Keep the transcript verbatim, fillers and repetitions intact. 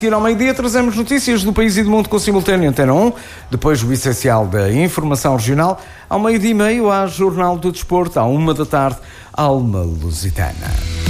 Ao meio-dia trazemos notícias do país e do mundo com simultâneo Antena um, depois o essencial da informação regional, ao meio-dia e meio há Jornal do Desporto, à uma da tarde, Alma Lusitana.